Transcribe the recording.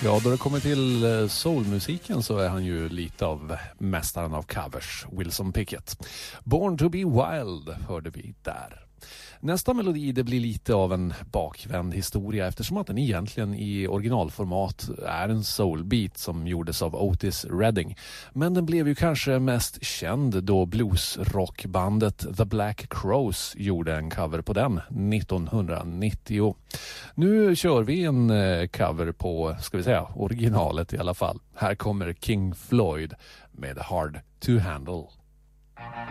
Ja, då det kommer till soulmusiken så är han ju lite av mästaren av covers, Wilson Pickett. Born to be wild hörde vi där. Nästa melodi det blir lite av en bakvänd historia eftersom att den egentligen i originalformat är en soulbeat som gjordes av Otis Redding. Men den blev ju kanske mest känd då bluesrockbandet The Black Crowes gjorde en cover på den 1990. Nu kör vi en cover på, ska vi säga, originalet i alla fall. Här kommer King Floyd med Hard to Handle.